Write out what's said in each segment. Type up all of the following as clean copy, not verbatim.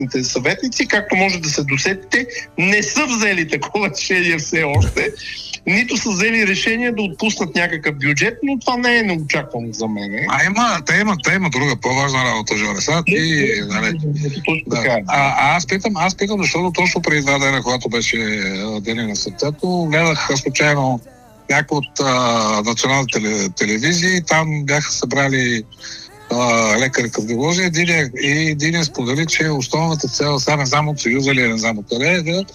областните съветници, както може да се досетите, не са взели такова решение все още, нито са взели решение да отпуснат някакъв бюджет, но това не е неочаквано за мен. Те има друга по-важна работа, Жоре. Аз питам, защото точно преди 2 дена, когато беше Деня на сърцето, гледах случайно някои от националните телевизии, там бяха събрали лекари-кардиолози и един сподели, че основната цел, сега не знам от Съюза или не знам от къде, е да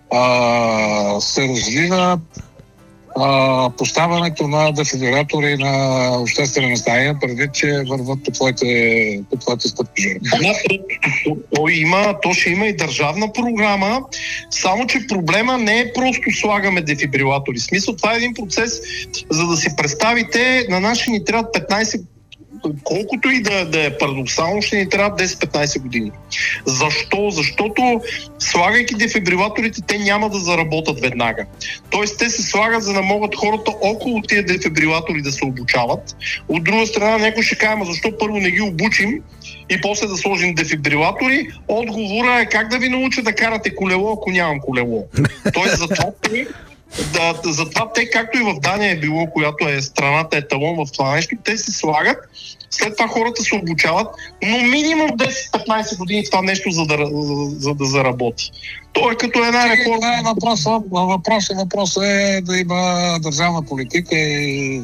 се развива поставянето на дефибрилатори на обществени места, предвид, че върват по твоите стъпки. То ще има и държавна програма, само че проблема не е просто слагаме дефибрилатори. В смисъл, това е един процес, за да си представите, на нас ще ни трябва 15, колкото и да е парадоксално, ще ни трябва 10-15 години. Защо? Защото слагайки дефибрилаторите, те няма да заработат веднага. Тоест, те се слагат, за да могат хората около тия дефибрилатори да се обучават. От друга страна, някой ще каже, защо първо не ги обучим и после да сложим дефибрилатори? Отговора е как да ви науча да карате колело, ако нямам колело. Тоест, затова те, както и в Дания е било, която е страната еталон в това нещо, те се слагат, след това хората се обучават, но минимум 10-15 години това нещо, за да заработи. То е като една реформа. Въпросът е да има държавна политика и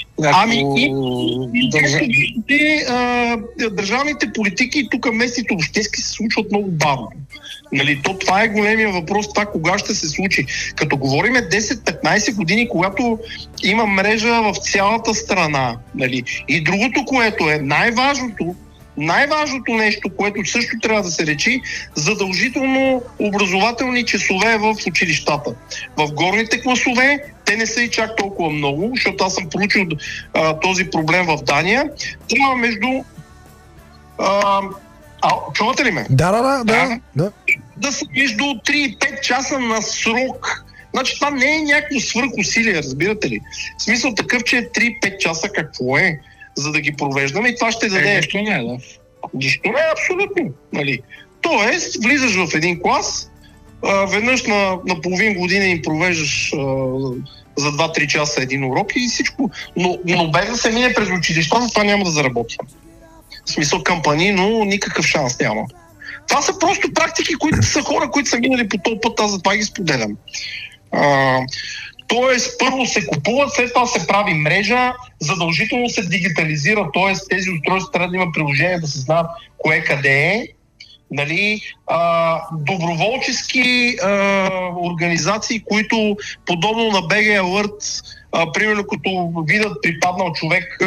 държавните политики тук местните общински се случват много бавно. Нали, това е големия въпрос, това кога ще се случи. Като говорим 10-15 години, когато има мрежа в цялата страна. Нали. И другото, което е най-важното нещо, което също трябва да се речи, задължително образователни часове в училищата. В горните класове те не са и чак толкова много, защото аз съм проучил този проблем в Дания. Трябва чувате ли ме? Да. Да са между 3 и 5 часа на срок. Значи това не е някакво свръхусилие, разбирате ли? В смисъл такъв, че 3-5 часа какво е, за да ги провеждаме и това ще даде... Нищо не е, да. Нищо не е, абсолютно. Нали? Тоест, влизаш в един клас, веднъж на половин година им провеждаш за 2-3 часа един урок и всичко. Но без да се мине през училищата, това няма да заработи. В смисъл кампании, но никакъв шанс няма. Това са просто практики, които са хора, които са минали по този път, аз затова ги споделям. Тоест, първо се купуват, след това се прави мрежа, задължително се дигитализира, т.е. тези устройства трябва да има приложение, да се знаят кое къде е. Нали, доброволчески организации, които подобно на BG Alert, примерно като видят припаднал човек,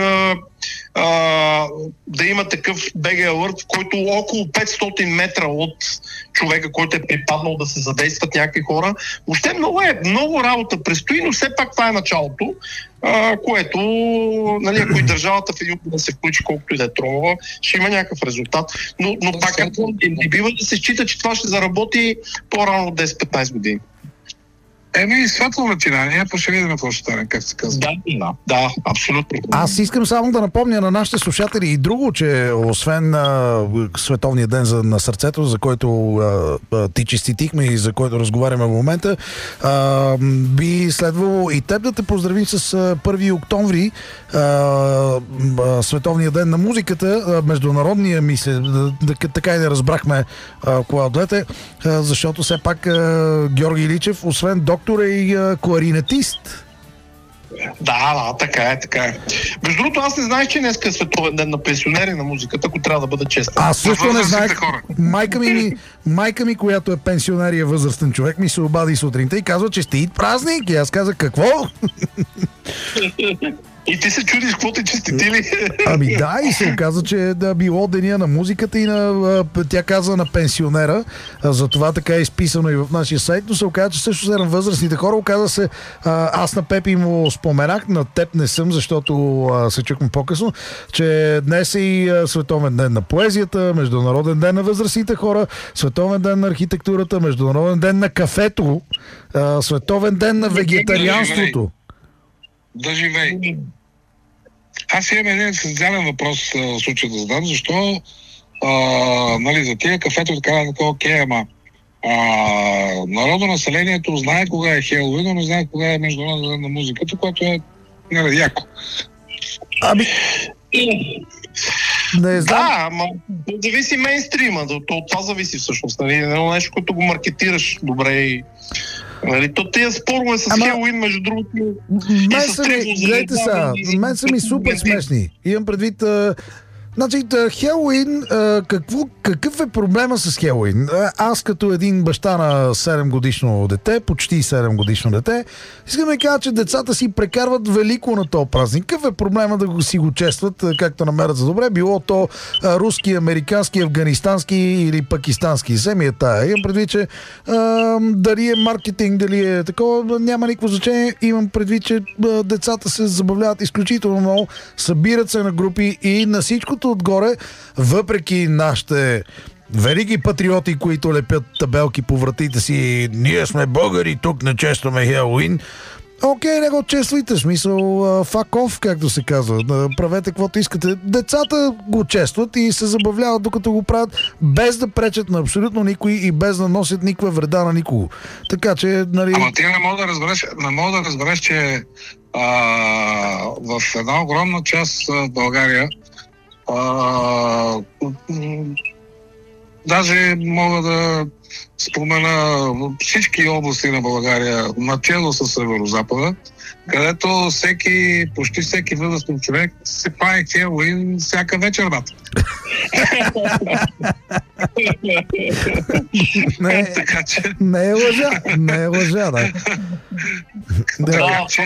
да има такъв BG Alert, в който около 500 метра от човека, който е припаднал, да се задействат някакви хора. Въобще много работа предстои, но все пак това е началото, което, нали, ако и държавата в един да се включи колкото и да е тромова, ще има някакъв резултат. Но пак не бива да се счита, че това ще заработи по-рано от 10-15 години. Светло начинание, па ще видим какво ще стане, как се казва. Да, абсолютно. Аз искам само да напомня на нашите слушатели и друго, че освен Световния ден на сърцето, за който ти честитихме и за който разговаряме в момента, би следвало и теб да те поздравим с 1 октомври, Световния ден на музиката, международния, мисля, така и не разбрахме коя от двете, защото все пак Георги Иличев, освен доктор, е и кларинетист. Да, така е. Между другото, аз не знаех, че днес е Световен ден на пенсионери на музиката, ако трябва да бъда честен. Аз също не знаех. Майка ми, която е пенсионер и е възрастен човек, ми се обади сутринта и казва, че стиит празник. И аз казах, какво? И ти се чудиш, какво те честитили? Ами да, и се оказа, че да било деня на музиката и тя каза на пенсионера, затова така е изписано и в нашия сайт, но се оказа, че също са на възрастните хора. Оказа се, аз на Пепи му споменах, на теб не съм, защото се чухме по-късно, че днес е и Световен ден на поезията, Международен ден на възрастните хора, Световен ден на архитектурата, Международен ден на кафето, Световен ден на вегетарианството. Да живей. Аз имам един специален въпрос в случая да задам. Защо Нали, за тия кафето така окей, ама народонаселението знае кога е Хелоуин, но не знае кога е Международен ден на музиката, което е яко. Ами... Не знам. Да, ама зависи мейнстрима, от това зависи всъщност. Нали? Едно нещо, което го маркетираш добре и... Нали, то тия спорове с Хелоуин, между другото... Гледайте сега, мен са ми супер смешни. Имам предвид... Значи, Хелоуин, какъв е проблема с Хелоуин? Аз като един баща на 7 годишно дете, почти 7 годишно дете, искам да кажа, че децата си прекарват велико на този празник. Какъв е проблема да си го честват, както намерят за добре? Било то руски, американски, афганистански или пакистански. Семи е тая. Имам предвид, че дали е маркетинг, дали е такова, няма никакво значение. Имам предвид, че децата се забавляват изключително много, събират се на групи и на всичко отгоре, въпреки нашите велики патриоти, които лепят табелки по вратите си, ние сме българи, тук не честваме Хелоуин. Окей, не го чествайте, смисъл fuck off, както се казва. Правете каквото искате. Децата го честват и се забавляват докато го правят, без да пречат на абсолютно никой и без да носят никаква вреда на никого. Така че, нали... Ама ти не мога да разбереш, че в една огромна част в България даже мога да спомена всички области на България, начело с Северозапада, където почти всеки възрастен човек се прави Хелоуин всяка вечер, бата. Не е лъжа, да. Така че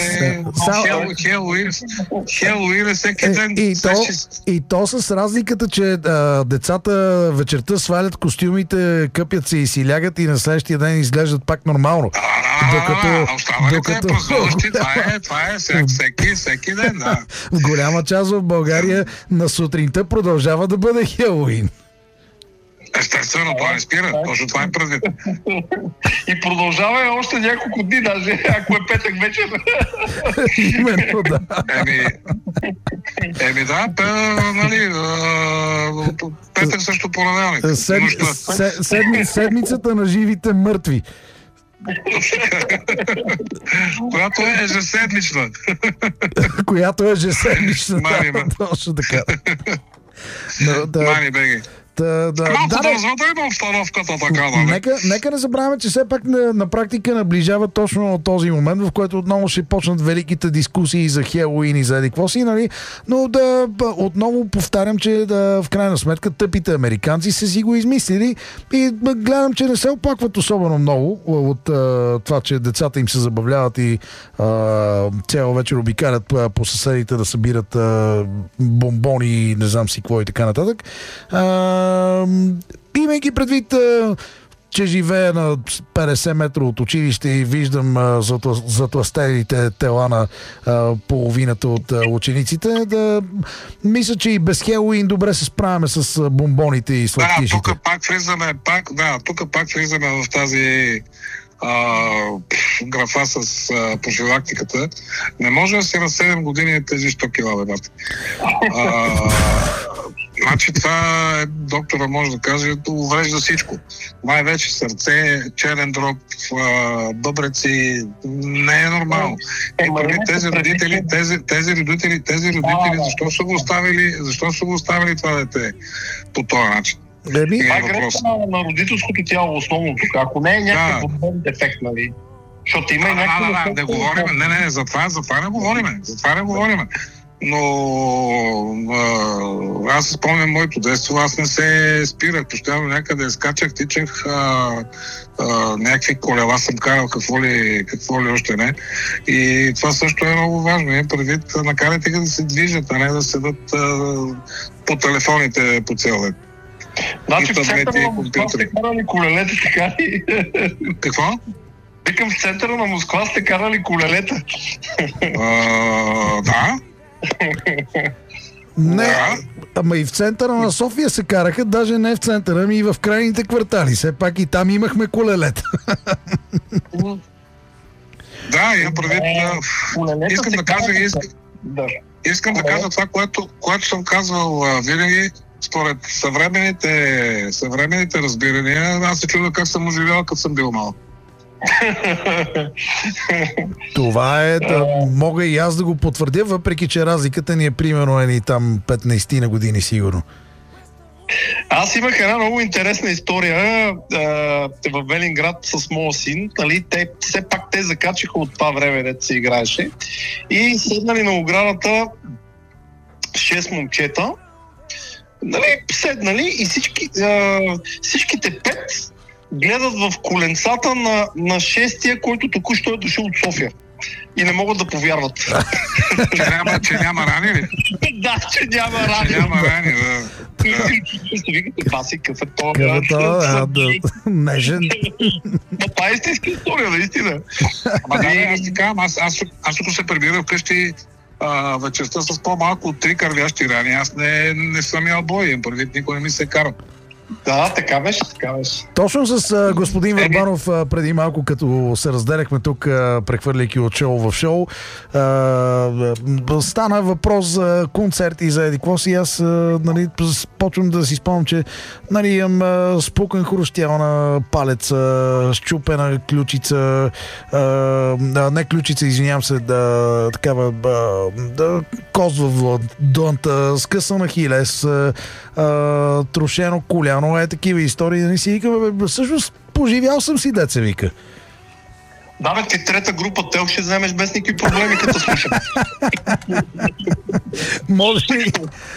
Хелоуин е всеки ден. И то с разликата, че децата вечерта свалят костюмите, къпят се и си лягат и на следващия ден изглеждат пак нормално. Останалите празнуващи, това е всеки ден, да. В голяма част в България на сутринта продължава да бъде Хелоуин. Естествено, това не спира. Точно това е предвид. И продължава още няколко дни, даже ако е петък вечер. Именно, да. Нали, петък също понеделник. Седмицата на живите мъртви. Която е ежеседмична. Която е ежеседмична. Точно така. Мани, беги. Малко да размотрим обстановката така, нали? Нека не забравяме, че все пак на практика наближава точно този момент, в който отново ще почнат великите дискусии за Хелоуин и за какво си, нали? Но отново повтарям, че в крайна сметка тъпите американци са си го измислили и гледам, че не се оплакват особено много от това, че децата им се забавляват и цял вечер обикалят по съседите да събират бомбони и не знам си какво и така нататък. Имайки предвид, че живея на 50 метра от училище и виждам затлъстелите тела на половината от учениците, мисля, че и без Хелоуин добре се справяме с бомбоните и сладкишите. Да, тук пак влизаме в тази графа с профилактиката. Не може да си на 7 години тези 100 кила, бебата. Значи това доктора може да каже, уврежда всичко. Най-вече сърце, черен дроб, бъбреци, не е нормално. И преди тези родители, защо са го оставили това дете по този начин? Това е грешка на родителското тяло основно тук. Ако не е някакъв дефект, нали? Защото има и някакъв... Не говорим, за това не говорим. Но аз спомням моето детство, аз не се спирах, постоянно някъде скачах, тичах, някакви колела съм карал, какво ли още не. И това също е много важно. Предвид, накарайте ги да се движат, а не да седат по телефоните по цял ден. Значи в центъра на Москва сте карали колелета, така ли? Какво? Викам, в центъра на Москва сте карали колелета. Да. Не, ама и в центъра на София се караха, даже не в центъра, ами и в крайните квартали. Все пак и там имахме колелета. Да, имам предвид. Искам да кажа това, което съм казвал винаги. според съвременните разбирания, аз се чудя как съм оживял, като съм бил малък. Това е, да мога и аз да го потвърдя, въпреки че разликата ни е примерно едни там 15 на години сигурно. Аз имах една много интересна история в Велинград с моя син. Нали, все пак те закачиха от това време, дето се играеше. И седнали на оградата 6 момчета. Нали, седнали и всичките 5 гледат в коленцата на шестия, който току-що е дошъл от София. И не могат да повярват. Че няма рани ли? Да, че няма рани. Че няма рани, да. Викате, баси, какъв е това? Нежен. Това е истинска история, наистина. Ама да, аз ти казвам, аз тук се прибирам вкъщи вечерта с по-малко от 3 кървящи рани. Аз не съм ял бой, им предвид, никой не ми се кара. Да, така беше. Точно с господин Върбанов преди малко, като се разделяхме тук, прехвърляйки от шоу в шоу, стана въпрос за концерти, за еди какво си. Аз нали, почвам да си спомням, че нали, имам спукан хрущял на палец, щупена ключица, не ключица, извинявам се, такава козва в длънта, скъсана хилес, трошено коляно, такива истории, да не си викаме, всъщност поживял съм си, деца вика. Да, бе, ти трета група тел ще вземеш без никакви проблеми, като слушам. Може ли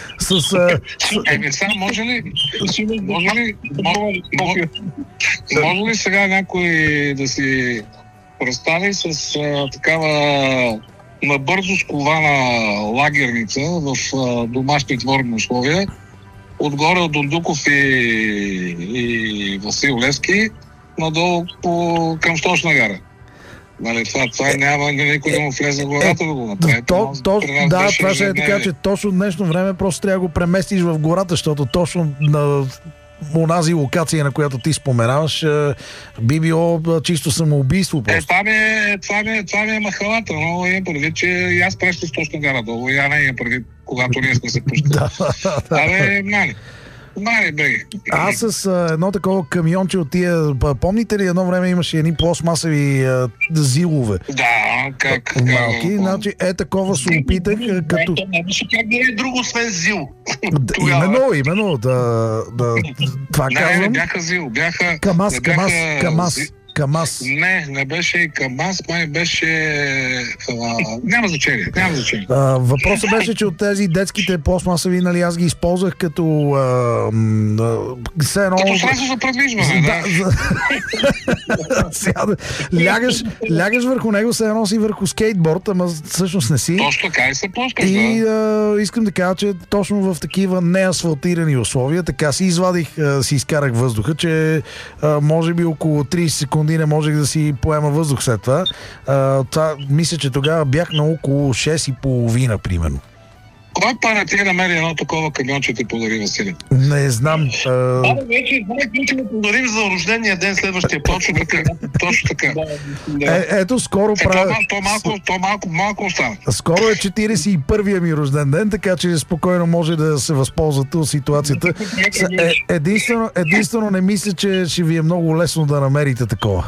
може ли сега някой да си представи с такава набързо скована лагерница в домашни дворни условия, отгоре от Дондуков и Васил Левски, надолу към Сточна гара. Нали, това няма никой да му влезе в главата да го направи. Да, това ще е така, че точно днешно време просто трябва да го преместиш в гората, защото точно на онази локация, на която ти споменаваш, би било чисто самоубийство. Това ми е махалата, но имам предвид, че и аз преща с Сточна гара долу, я не имам предвид, когато ние сме се пускали. Абе, Мали, беги. Аз с едно такова камионче от тия, помните ли, едно време имаше едни пластмасови зилове? Да, как? Малки, значи такова се опитах, като... Нямаше как да е друго, освен зил. Именно, това казвам. Не, бяха зил, бяха... КамАЗ. Не беше и КамАЗ, май беше... Няма значение. Въпросът беше, че от тези детските пластмасови, нали, аз ги използвах като... Като средство за предвижване, лягаш върху него, се едно си върху скейтборд, ама всъщност не си. Точно така и се пускаш, и искам да кажа, че точно в такива неасфалтирани условия, така си изкарах въздуха, че може би около 30 секунди не можех да си поема въздух след това. Мисля, че тогава бях на около 6,5 примерно. Кой пара ти намери едно такова камионче ти подари, Василий? Не знам. Вече ще подарим за рождения ден следващия път. Точно така. Ето, скоро правя... Малко остана. Скоро е 41-я ми рожден ден, така че спокойно може да се възползвате от ситуацията. Единствено не мисля, че ще ви е много лесно да намерите такова.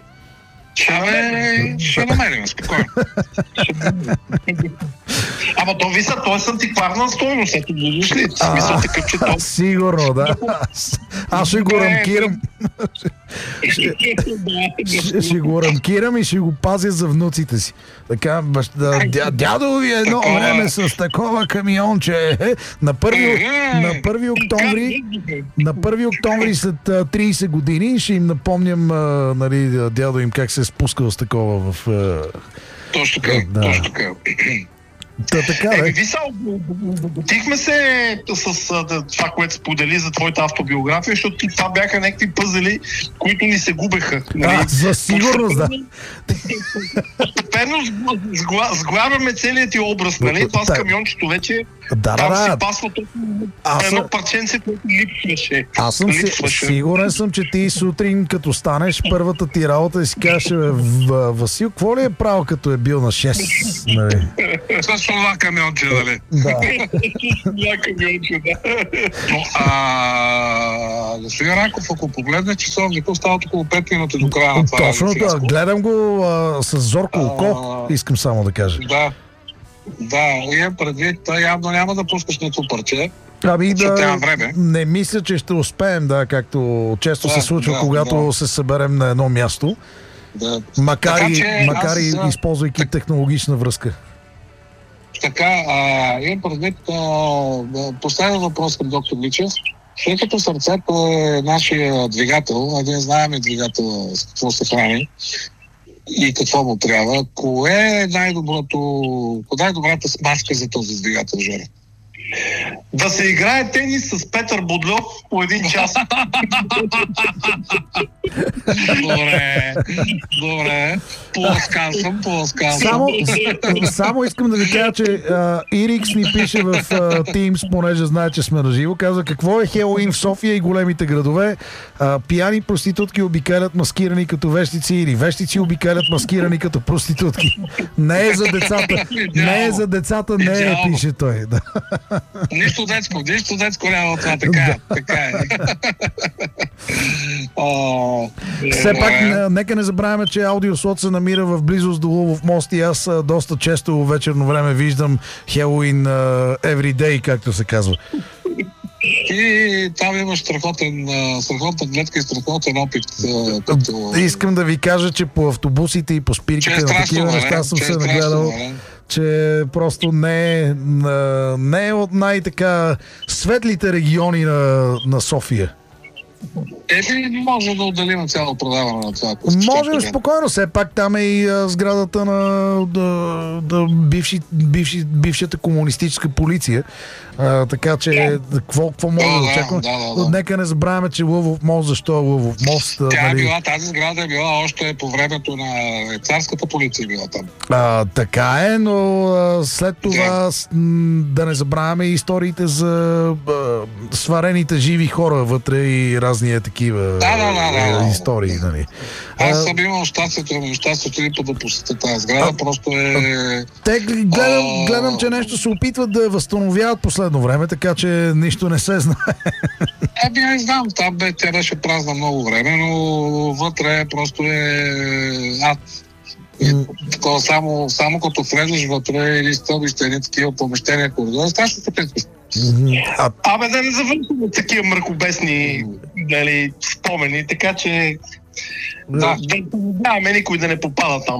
Ще намерим, спокойно. Ама то виса, той е антикварна стойност, ето виждаш ли? Смисъл такъв, че то... Сигурно, да. Аз ще го рамкирам. Ще го рамкирам и ще го пазя за внуците си. Така, дядо ви едно време с такова камионче. На 1 октомври след 30 години ще им напомням, нали, дядо им как се е спускал с такова в... Точно така. Виса, дотихме се с това, което сподели за твоята автобиография, защото това бяха някакви пъзели, които ни се губеха. Нали? За сигурност, да. Постепенно сглавяме целият ти образ, нали? Това с камиончето вече Там си Да. пасва точно Аз едно парченце, което липсваше. Аз съм сигурен съм, че ти сутрин като станеш, първата ти работа и си кажеш: Васил, какво ли е правил като е бил на 6? Нали? С това камионче, нали? Да. Но, господин Райков, ако погледне часовника, остават около 5 минути до края на това. Точно това. Гледам го с зорко око, искам само да кажа. Да, имам предвид, явно няма да пускаш нито парче. Ами Няма време. не мисля, че ще успеем, както често се случва, когато се съберем на едно място. Да. Макар и използвайки технологична връзка. Така, имам предвид последен въпрос към доктор Личев. Тъй като сърцето е нашия двигател, един знаем двигател с какво се храни и какво му трябва, коя е най-добрата смазка за този двигател, Жоре? Да се играе тенис с Петър Бодлев по 1 час. Добре. Поласкан съм. Само искам да ви кажа, че Ирикс ни пише в Teams, понеже знае, че сме на живо, казва: какво е Хелоуин в София и големите градове? Пияни проститутки обикалят маскирани като вещици или вещици обикалят маскирани като проститутки. Не е за децата. Не е за децата, не е, пише той. Да. Нищо детско няма това, така е. Все пак, нека не забравяме, че аудиослот се намира в близост до Лъвов мост и аз доста често вечерно време виждам Хелоуин everyday, както се казва. И там имаш страхотна гледка и страхотен опит. Искам да ви кажа, че по автобусите и по спирките на такива неща съм се нагледал, че просто не е от най-така светлите региони на София. Може да отделим цяло продаване на това. Можем спокойно, все пак там е и сградата на бившата комунистическа полиция. Така че, какво може да очакваме? Нека не забравяме, че Лъвов мост, защо е Лъвов мост? Тази сграда е била още по времето на царската полиция била там. Така е, но след това да не забравяме и историите за сварените живи хора вътре и разни такива истории. Нали. Аз съм имал щастието и да посетя тази сграда, просто е... Те гледам, че нещо се опитват да възстановяват последно време, така че нищо не се знае. Не знам, там тя беше празна много време, но вътре просто е ад. Такова само като влезеш вътре или стълбище, едни такива помещения, коридори, страшно се притвиш. Да не завършим такива мракобесни спомени, така че да никой да не попада там.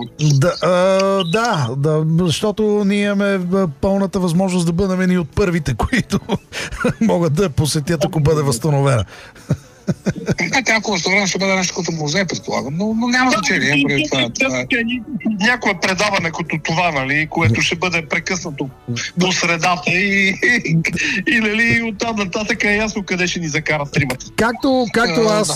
Да, защото ние имаме пълната възможност да бъдем едни от първите, които могат да посетят, ако бъде възстановена. Ако възстановена ще бъде нещо като музей, предполагам, но няма значение. Някое предаване като това, нали, което ще бъде прекъснато по средата и оттам нататък е ясно къде ще ни закарат тримата. Както аз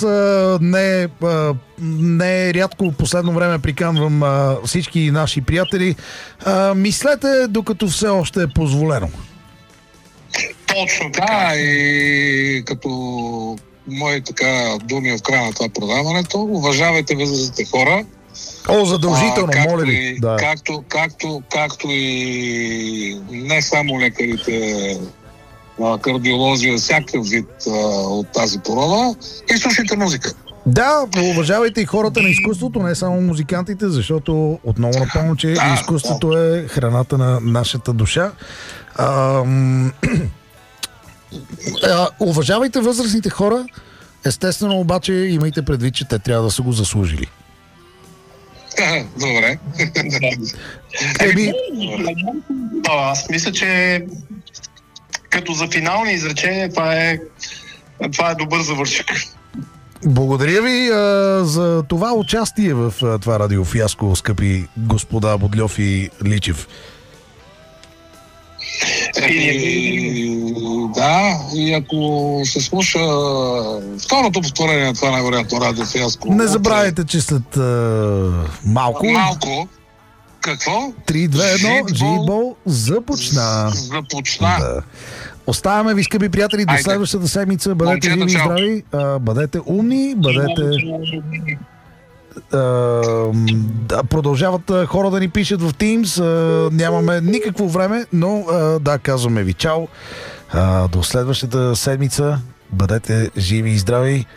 не рядко в последно време приканвам всички наши приятели, мислете докато все още е позволено. Точно така. Да, и като мои думи в края на това продаването: уважавайте възрастните хора. Задължително, моля ви. Да. Както и не само лекарите, кардиолози, всякакъв вид от тази порода, и слушайте музика. Да, уважавайте и хората на изкуството, не само музикантите, защото отново напомням, че изкуството е храната на нашата душа. Уважавайте възрастните хора, естествено обаче имайте предвид, че те трябва да са го заслужили. Добре. Аз мисля, че като за финални изречения това е добър завършък. Благодаря ви за това участие в това радиофиаско, скъпи господа Бодлев и Личев. И ако се слуша второто повторение на това най-вероятно радиофиаско... Не забравяйте, че след малко... Какво? 3-2-1, Джитбол започна. Да. Оставяме ви, скъпи приятели, до следващата седмица. Бъдете живи и здрави, бъдете умни, бъдете... продължават хора да ни пишат в Teams. Нямаме никакво време, но да, казваме ви чао. До следващата седмица. Бъдете живи и здрави.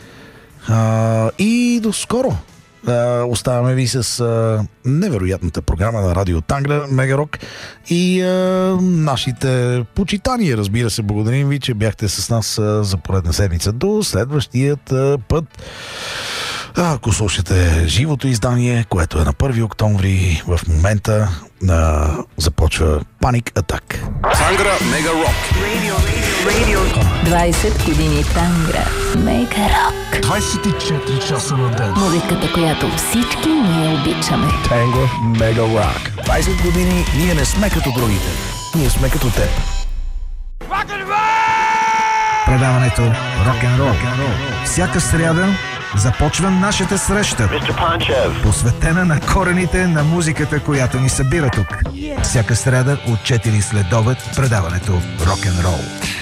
И до скоро. Оставаме ви с невероятната програма на Радио Тангра, Мегарок и нашите почитания. Разбира се, благодарим ви, че бяхте с нас за поредна седмица. До следващият път. Ако слушате живото издание, което е на 1 октомври, в момента започва Panic Attack. Тангра Мега Рок. 20 години Тангра Мега Рок. 24 часа на ден. Музиката, която всички ние обичаме. Тангра Мега Рок. 20 години ние не сме като другите. Ние сме като теб. Предаването Рок-н-рол. Всяка сряда започва нашата среща, посветена на корените на музиката, която ни събира тук. Всяка сряда от 4 следобед предаването Рок-н-рол.